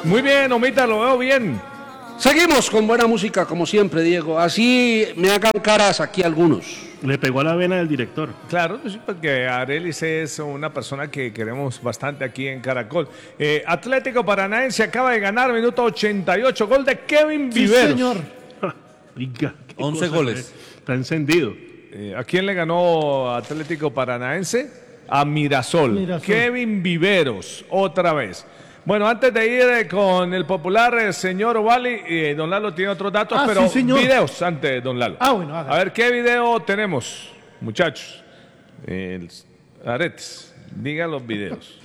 Muy bien, Omita, lo veo bien. Seguimos con buena música, como siempre, Diego. Así me hagan caras aquí algunos. Le pegó a la vena del director. Claro, sí, porque Arelis es una persona que queremos bastante aquí en Caracol. Atlético Paranaense acaba de ganar, minuto 88, gol de Kevin Viveros. Sí, señor. Oiga, 11 goles. Está encendido. ¿A quién le ganó Atlético Paranaense? A Mirasol. Kevin Viveros, otra vez. Bueno, antes de ir con el popular señor Ovali, don Lalo tiene otros datos, pero sí, videos antes, don Lalo. Bueno, a ver, ¿qué video tenemos, muchachos? Aretes, digan los videos.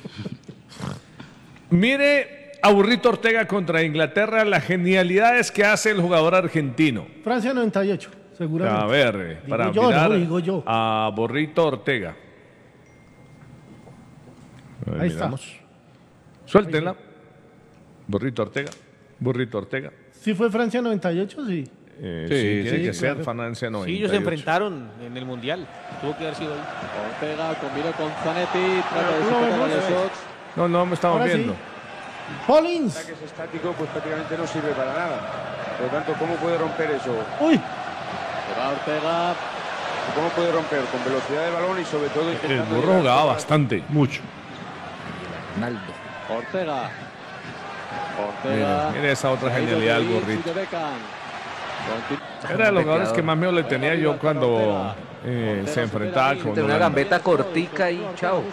Mire a Burrito Ortega contra Inglaterra, las genialidades que hace el jugador argentino. Francia 98, seguramente. A ver, para mirar a Burrito Ortega. Ahí está. Suéltenla. Burrito Ortega. Burrito Ortega. ¿Sí fue Francia 98? Sí. Sí, tiene que ser Francia 98. Sí, ellos se enfrentaron en el Mundial. Tuvo que haber sido ahí. Ortega combinó con Zanetti. Trata de superar a Lesox. No me estamos viendo. Hollins. El ataque estático pues prácticamente no sirve para nada. Por lo tanto, ¿cómo puede romper eso? Uy. Se va Ortega. ¿Cómo puede romper? Con velocidad de balón y sobre todo... El burro jugaba bastante. Mucho. Ronaldo. Ortega. Mira esa otra genialidad del burrito. Era de los jugadores que más miedo le tenía yo cuando se enfrentaba con una gambeta cortica y chao.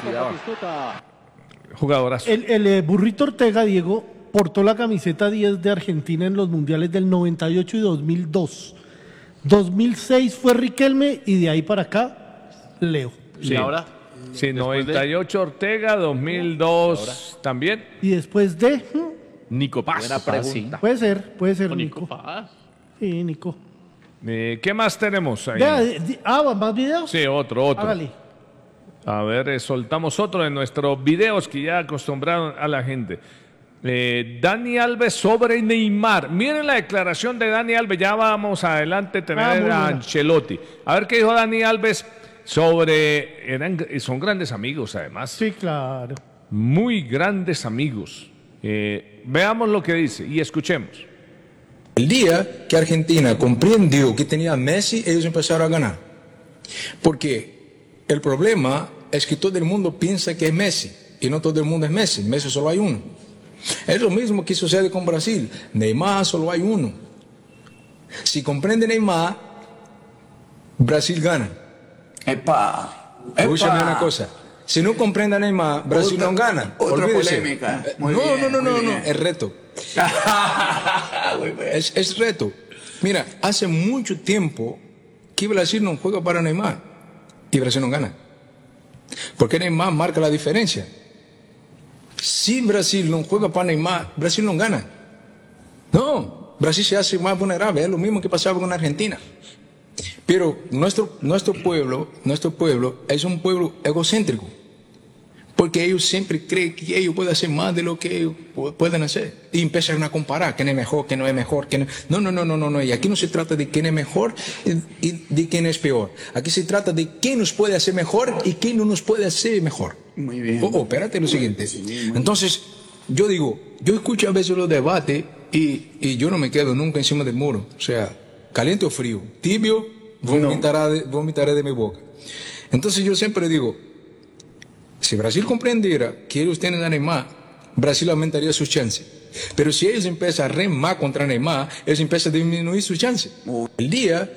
Jugadorazo. El Burrito Ortega, Diego, portó la camiseta 10 de Argentina en los mundiales del 98 y 2002. 2006 fue Riquelme y de ahí para acá, Leo. Sí. ¿Y ahora? Sí, 98 Ortega, 2002 también. Y después de... Nico Paz. Buena pregunta. Puede ser Nico. Paz. Sí, Nico. ¿Qué más tenemos ahí? ¿Más videos? Sí, otro. Hágale. A ver, soltamos otro de nuestros videos que ya acostumbraron a la gente. Dani Alves sobre Neymar. Miren la declaración de Dani Alves. Ya vamos adelante a tener a Ancelotti. A ver qué dijo Dani Alves sobre... son grandes amigos, además. Sí, claro. Muy grandes amigos. Veamos lo que dice y escuchemos. El día que Argentina comprendió que tenía a Messi, ellos empezaron a ganar. Porque el problema es que todo el mundo piensa que es Messi y no todo el mundo es Messi. Messi solo hay uno. Es lo mismo que sucede con Brasil. Neymar solo hay uno. Si comprende Neymar, Brasil gana. Escúchame una cosa. Si no comprende a Neymar, Brasil no gana. Otra Olvídese. polémica. No. Es reto. es reto. Mira, hace mucho tiempo que Brasil no juega para Neymar y Brasil no gana. Porque Neymar marca la diferencia. Si Brasil no juega para Neymar, Brasil no gana. No, Brasil se hace más vulnerable. Es lo mismo que pasaba con Argentina. Pero nuestro pueblo es un pueblo egocéntrico. Porque ellos siempre creen que ellos pueden hacer más de lo que ellos pueden hacer. Y empiezan a comparar quién es mejor, quién no es mejor. No. Y aquí no se trata de quién es mejor y de quién es peor. Aquí se trata de quién nos puede hacer mejor y quién no nos puede hacer mejor. Muy bien. Espérate lo siguiente. Entonces, yo escucho a veces los debates y yo no me quedo nunca encima del muro. O sea, caliente o frío, tibio, vomitaré de mi boca. Entonces yo siempre digo, si Brasil comprendiera que ellos tienen a Neymar, Brasil aumentaría sus chances. Pero si ellos empiezan a remar contra Neymar, ellos empiezan a disminuir sus chances. El día...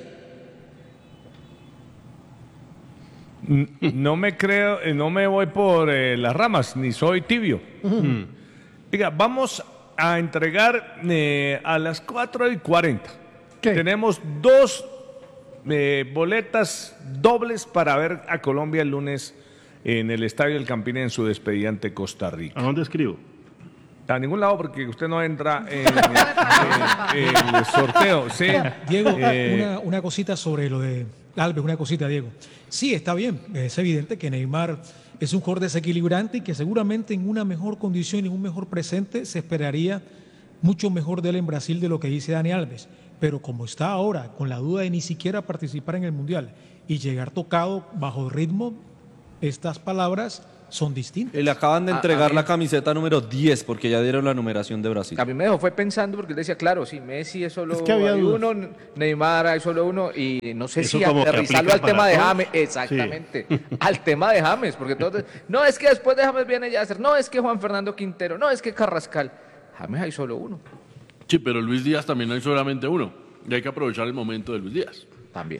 No me voy por las ramas, ni soy tibio. Diga, vamos a entregar a las 4:40. Tenemos 2 boletas dobles para ver a Colombia el lunes en el Estadio del Campín en su despedida ante Costa Rica. ¿A dónde escribo? A ningún lado porque usted no entra en el sorteo. Sí. Diego, una cosita sobre lo de Alves, una cosita, Diego. Sí, está bien, es evidente que Neymar es un jugador desequilibrante y que seguramente en una mejor condición y en un mejor presente se esperaría mucho mejor de él en Brasil de lo que dice Dani Alves. Pero como está ahora, con la duda de ni siquiera participar en el Mundial y llegar tocado bajo ritmo, estas palabras son distintas. Le acaban de entregar la camiseta número 10 porque ya dieron la numeración de Brasil. A mí me dejó fue pensando porque él decía, claro, si Messi es solo Es que había hay dudas. uno, Neymar hay solo uno, y no sé Eso si como que aterrizarlo aplica al tema para de todos. James, exactamente, al tema de James, porque todos, no, es que después de James viene Yasser, no, es que Juan Fernando Quintero, no, es que Carrascal, James hay solo uno, Sí, pero Luis Díaz también hay solamente uno. Y hay que aprovechar el momento de Luis Díaz. también.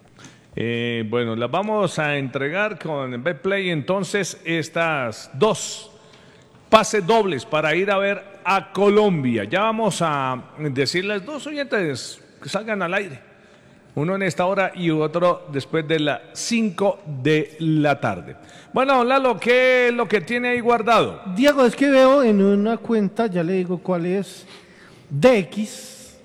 Bueno, las vamos a entregar con Betplay entonces estas 2 pases dobles para ir a ver a Colombia. Ya vamos a decirles 2 oyentes que salgan al aire. Uno en esta hora y otro después de las 5 de la tarde. Bueno, Lalo, ¿qué es lo que tiene ahí guardado? Diego, es que veo en una cuenta, ya le digo cuál es, DX,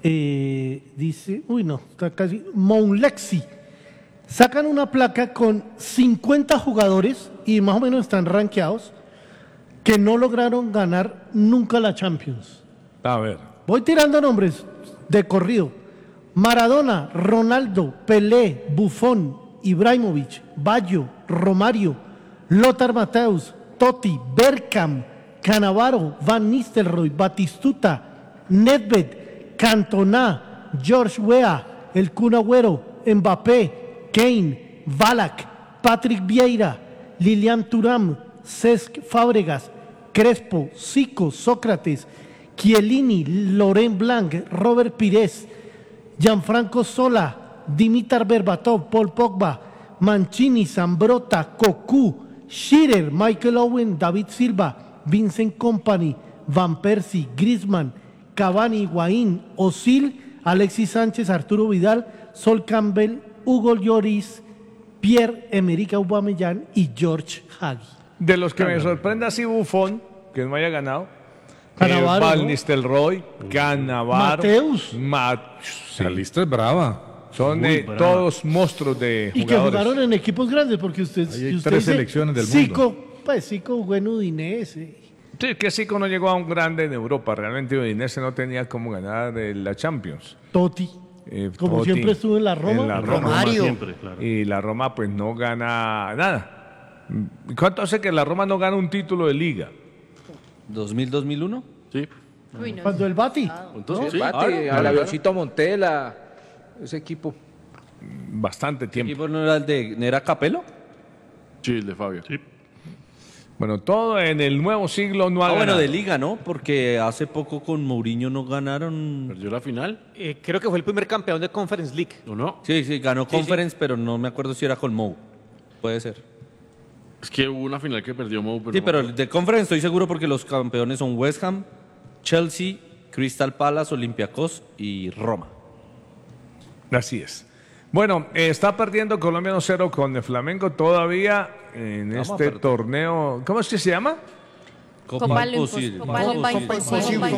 dice, uy no, está casi, Mounlexi. Sacan una placa con 50 jugadores y más o menos están rankeados que no lograron ganar nunca la Champions. A ver. Voy tirando nombres de corrido. Maradona, Ronaldo, Pelé, Buffon, Ibrahimovic, Baggio, Romario, Lothar Matthäus, Totti, Bergkamp, Cannavaro, Van Nistelrooy, Batistuta, Nedved, Cantona, George Weah, El Kun Agüero, Mbappé, Kane, Ballack, Patrick Vieira, Lilian Thuram, Cesc Fábregas, Crespo, Zico, Sócrates, Chiellini, Laurent Blanc, Robert Pires, Gianfranco Sola, Dimitar Berbatov, Paul Pogba, Mancini, Zambrotta, Cocu, Shearer, Michael Owen, David Silva, Vincent Kompany, Van Persie, Griezmann, Cavani, Higuaín, Özil, Alexis Sánchez, Arturo Vidal, Sol Campbell, Hugo Lloris, Pierre-Emerick Aubameyang y George Hagi. De los que me sorprende así Buffon, que no haya ganado. Cannavaro, Van ¿no? Nistelrooy, Cannavaro. Mateus. Sí. La lista es brava. Son Muy brava. todos monstruos de Y que jugadores. jugaron en equipos grandes, porque usted, Ahí hay si usted 3 dice selecciones del Zico, pues Zico jugó en Udinese. Sí, que Zico no llegó a un grande en Europa. Realmente Udinese no tenía cómo ganar la Champions. Totti, como Totti siempre estuvo en la Roma. En la Roma. Romario. Siempre, claro. Y la Roma pues no gana nada. ¿Cuánto hace que la Roma no gana un título de liga? ¿2000-2001? Sí. Uy, no. Cuando el Bati. Entonces, Sí, Bate, al avioncito Montela, ese equipo. Bastante ¿El tiempo. equipo no era el de Nera Capello? Sí, el de Fabio. Sí. Bueno, todo en el nuevo siglo no ha Ah, bueno, ganado. de liga, ¿no? Porque hace poco con Mourinho no ganaron. Perdió la final, Creo que fue el primer campeón de Conference League. ¿o no? Sí, sí, ganó Conference, pero no me acuerdo si era con Mou. Puede ser. Es que hubo una final que perdió Mou, pero Sí, no pero me acuerdo. de Conference estoy seguro porque los campeones son West Ham, Chelsea, Crystal Palace, Olympiacos y Roma. Así es. Bueno, está perdiendo Colombia 1-0 con el Flamengo todavía en Vamos a este perder. torneo. ¿Cómo es que se llama? Copa lo imposible. Copa imposible.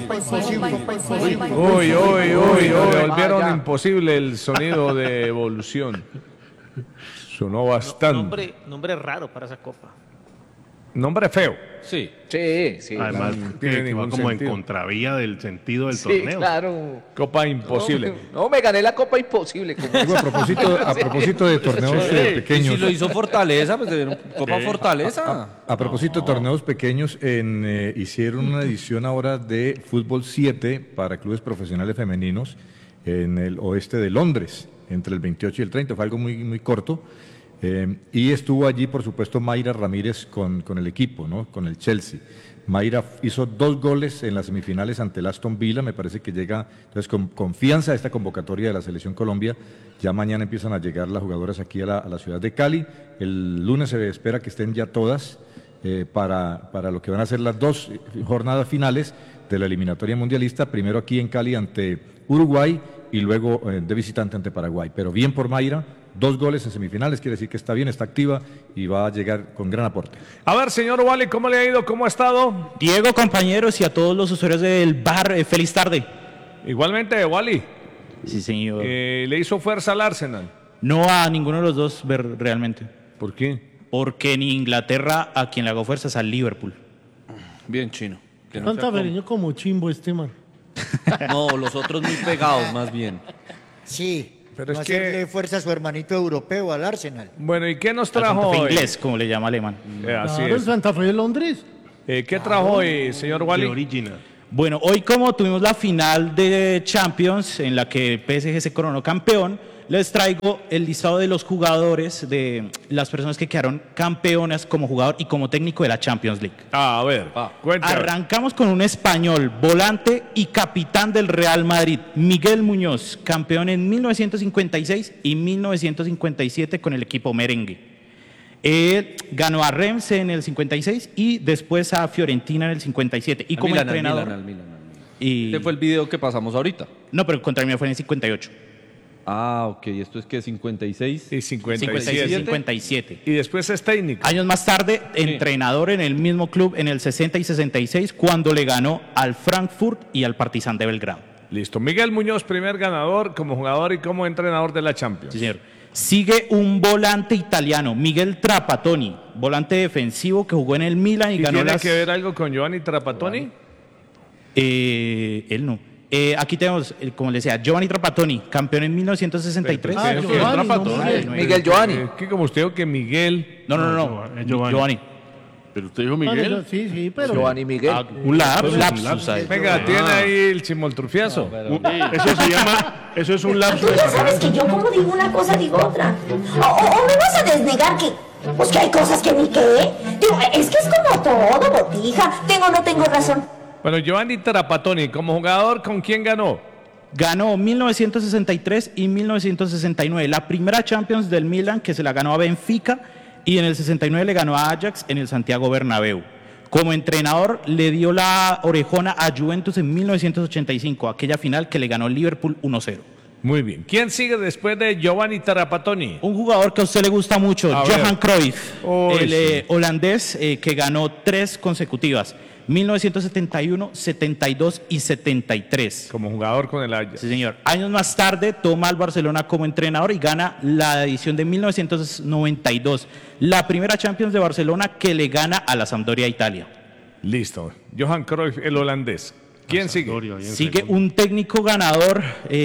Uy, le volvieron imposible el sonido de evolución. Sonó bastante. Nombre raro para esa copa. Nombre feo. Sí. Sí, sí. Además, no tiene que va ningún como sentido. en contravía del sentido del Sí, torneo. claro. Copa imposible. No, me gané la Copa Imposible. Digo, a propósito de torneos Y pequeños. si lo hizo Fortaleza, pues dieron Copa Fortaleza. A propósito de torneos pequeños, hicieron una edición ahora de Fútbol 7 para clubes profesionales femeninos en el oeste de Londres, entre el 28 y el 30, fue algo muy, muy corto. Y estuvo allí, por supuesto, Mayra Ramírez con el equipo, ¿no? Con el Chelsea. Mayra hizo 2 goles en las semifinales ante el Aston Villa, me parece que llega entonces con confianza a esta convocatoria de la Selección Colombia. Ya mañana empiezan a llegar las jugadoras aquí a la ciudad de Cali. El lunes se espera que estén ya todas para lo que van a ser las 2 jornadas finales de la eliminatoria mundialista, primero aquí en Cali ante Uruguay y luego de visitante ante Paraguay. Pero bien por Mayra, 2 goles en semifinales, quiere decir que está bien, está activa y va a llegar con gran aporte. A ver, señor Wally, ¿cómo le ha ido? ¿Cómo ha estado? Diego, compañeros y a todos los usuarios del bar, feliz tarde. Igualmente, Wally. Sí, señor. ¿Le hizo fuerza al Arsenal? No a ninguno de los dos realmente. ¿Por qué? Porque en Inglaterra a quien le hago fuerza es al Liverpool. Bien chino. Que no, Tanta sea como- Pereño como chimbo este man. No, los otros muy pegados, más bien. Sí, Pero no es que... hacerle fuerza a su hermanito europeo, al Arsenal. Bueno, ¿y qué nos Al trajo Santa Fe hoy? inglés, como le llama Alemán. Así Claro, el es. Santa Fe de Londres. ¿Qué trajo hoy, señor Wally? Original. Bueno, hoy como tuvimos la final de Champions en la que PSG se coronó campeón, les traigo el listado de los jugadores, de las personas que quedaron campeonas como jugador y como técnico de la Champions League. A ver, cuéntame. Arrancamos con un español, volante y capitán del Real Madrid, Miguel Muñoz, campeón en 1956 y 1957 con el equipo merengue. Ganó a Reims en el 56 y después a Fiorentina en el 57. Y Al como Milan, entrenador... al Milan. Y... Este fue el video que pasamos ahorita. No, pero contra el mío fue en el 58. Ah, ok. ¿Esto es que 56? Y 57. 57. Y después es técnico. Años más tarde, entrenador en el mismo club en el 60 y 66, cuando le ganó al Frankfurt y al Partizan de Belgrado. Listo. Miguel Muñoz, primer ganador como jugador y como entrenador de la Champions. Sí, señor. Sigue un volante italiano, Miguel Trapattoni, volante defensivo que jugó en el Milan y ganó ¿Tiene las... que ver algo con Giovanni Trapattoni? Él no. Aquí tenemos, como le decía, Giovanni Trapattoni, campeón en 1963. Miguel Giovanni. Que como usted dijo que Miguel... No. Giovanni. Pero usted dijo Miguel. Sí, pero... Giovanni Miguel. Un lapsus. Venga, tiene ahí el chimoltrufiazo. Eso es un lapso. Tú ya sabes que yo como digo una cosa digo otra. O me vas a desnegar que... Pues que hay cosas que ni qué. Digo, es que es como todo, botija. Tengo o no tengo razón. Bueno, Giovanni Trapattoni, como jugador, ¿con quién ganó? Ganó 1963 y 1969. La primera Champions del Milan, que se la ganó a Benfica, y en el 69 le ganó a Ajax en el Santiago Bernabéu. Como entrenador, le dio la orejona a Juventus en 1985, aquella final que le ganó el Liverpool 1-0. Muy bien. ¿Quién sigue después de Giovanni Trapattoni? Un jugador que a usted le gusta mucho, Johan Cruyff, el holandés que ganó 3 consecutivas. 1971, 72 y 73. Como jugador con el Ajax. Sí, señor. Años más tarde toma al Barcelona como entrenador y gana la edición de 1992. La primera Champions de Barcelona que le gana a la Sampdoria Italia. Listo. Johan Cruyff, el holandés. ¿Quién sigue? Sigue un técnico ganador,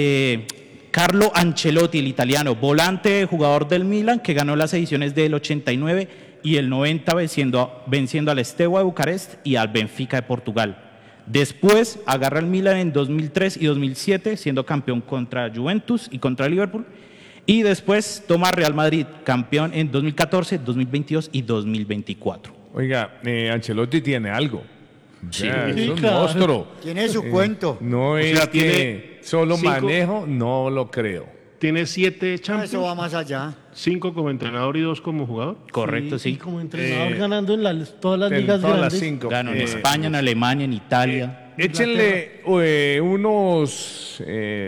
Carlo Ancelotti, el italiano, volante, jugador del Milan, que ganó las ediciones del 89 y el 90 venciendo al Steaua de Bucarest y al Benfica de Portugal. Después agarra el Milan en 2003 y 2007, siendo campeón contra Juventus y contra Liverpool. Y después toma Real Madrid, campeón en 2014, 2022 y 2024. Oiga, Ancelotti tiene algo. Sí. Es un monstruo. Tiene su cuento. No es que solo manejo, no lo creo. Tiene 7 Champions. Eso va más allá. 5 como entrenador y 2 como jugador. Correcto, sí. Y como entrenador ganando en todas las ligas grandes. Ganó en España, en Alemania, en Italia. Échenle unos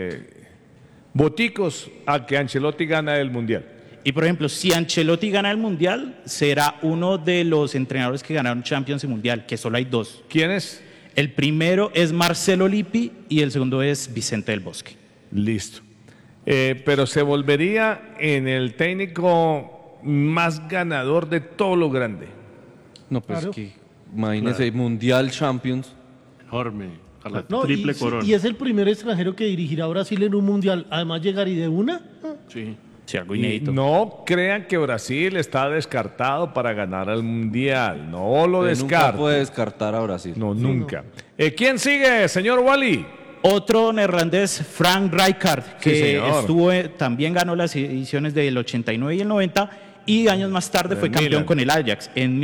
boticos a que Ancelotti gana el Mundial. Y por ejemplo, si Ancelotti gana el Mundial, será uno de los entrenadores que ganaron Champions y Mundial, que solo hay 2. ¿Quién es? El primero es Marcelo Lippi y el segundo es Vicente del Bosque. Listo. Pero se volvería en el técnico más ganador de todo lo grande. No, pues que imagínese, Mundial, Champions. Enorme. A la No, triple corona. y es el primer extranjero que dirigirá a Brasil en un mundial. Además, llegar y de una. Sí. Sí, algo Y inédito. no crean que Brasil está descartado para ganar el Mundial. No lo Usted nunca descarto. puede descartar a Brasil. No, nunca. ¿Quién sigue, señor Wally? Otro neerlandés, Frank Rijkaard, que señor. estuvo, también ganó las ediciones del 89 y el 90 y años más tarde fue campeón Milan. con el Ajax en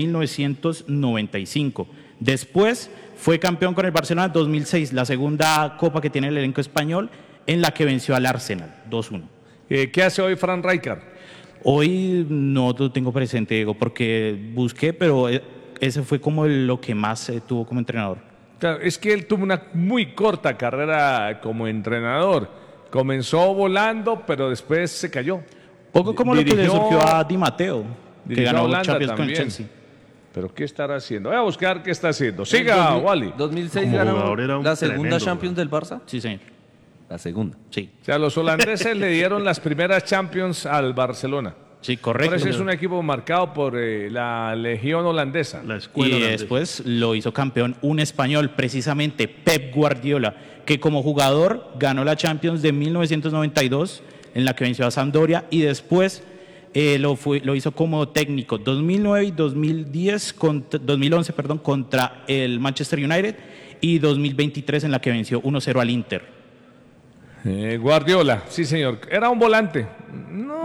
1995. Después fue campeón con el Barcelona en 2006, la segunda copa que tiene el elenco español, en la que venció al Arsenal 2-1. ¿Qué hace hoy Frank Rijkaard? Hoy no lo tengo presente, Diego, porque busqué, pero ese fue como lo que más tuvo como entrenador. Claro, es que él tuvo una muy corta carrera como entrenador. Comenzó volando, pero después se cayó. Poco como lo que le surgió a Di Matteo, que dirigió a ganó Holanda Champions con el también. Chelsea. ¿Pero qué estará haciendo? Voy a buscar qué está haciendo. Siga, Wally. 2006 Como ganó jugador era un la segunda tremendo Champions del Barça. Sí, señor. La segunda. Sí. O sea, los holandeses le dieron las primeras Champions al Barcelona. Sí, Por correcto. eso es un equipo marcado por la legión holandesa. La escuela Y holandesa. después lo hizo campeón un español, precisamente Pep Guardiola, que como jugador ganó la Champions de 1992 en la que venció a Sampdoria, y después lo hizo como técnico 2009 y 2011 contra el Manchester United, y 2023 en la que venció 1-0 al Inter. Guardiola, sí señor, era un volante. No